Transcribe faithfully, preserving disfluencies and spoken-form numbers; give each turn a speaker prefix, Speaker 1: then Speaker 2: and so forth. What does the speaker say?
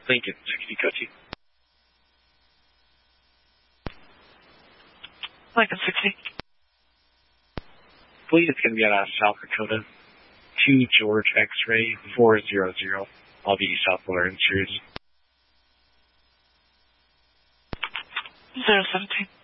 Speaker 1: Lincoln, sixty Coachy.
Speaker 2: Lincoln, sixty.
Speaker 1: Fleet is going to be out of South Dakota. two George X-Ray, four zero zero. I'll be South Florida Insurance.
Speaker 2: zero seventeen.